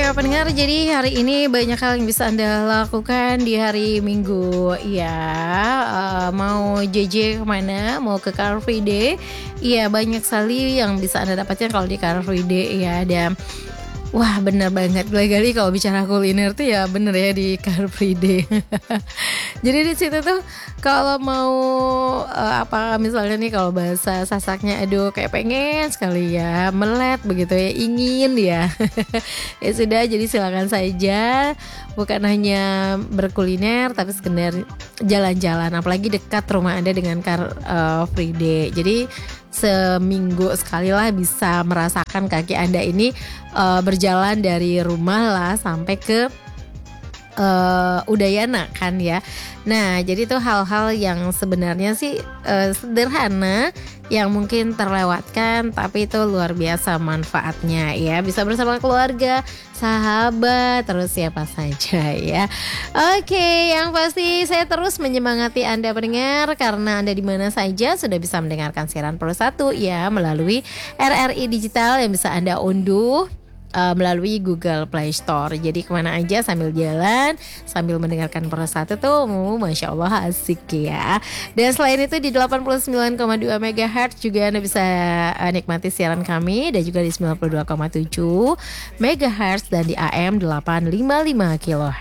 pendengar, jadi hari ini banyak hal yang bisa Anda lakukan di hari Minggu. Ya, mau JJ kemana? Mau ke Car Free Day? Iya, banyak sekali yang bisa Anda dapatkan kalau di Car Free Day ya. Ada wah, bener banget. Kali-kali kalau bicara kuliner tuh ya bener ya di Car Free Day. Jadi di situ tuh kalau mau apa misalnya nih kalau bahasa Sasaknya, aduh kayak pengen sekali ya melet begitu ya, ingin ya. Ya sudah, jadi silakan saja. Bukan hanya berkuliner tapi sekedar jalan-jalan. Apalagi dekat rumah Anda dengan Car Free Day. Jadi seminggu sekali lah bisa merasakan kaki Anda ini berjalan dari rumah lah sampai ke Udayana kan ya. Nah, jadi itu hal-hal yang sebenarnya sih sederhana yang mungkin terlewatkan, tapi itu luar biasa manfaatnya ya. Bisa bersama keluarga, sahabat, terus siapa saja ya. Oke, yang pasti saya terus menyemangati Anda pendengar, karena Anda di mana saja sudah bisa mendengarkan siaran Pro 1 ya melalui RRI Digital yang bisa Anda unduh melalui Google Play Store. Jadi kemana aja sambil jalan, sambil mendengarkan Pro 1 tuh Masya Allah asik ya. Dan selain itu di 89,2 MHz juga Anda bisa nikmati siaran kami, dan juga di 92,7 MHz dan di AM 855 kHz.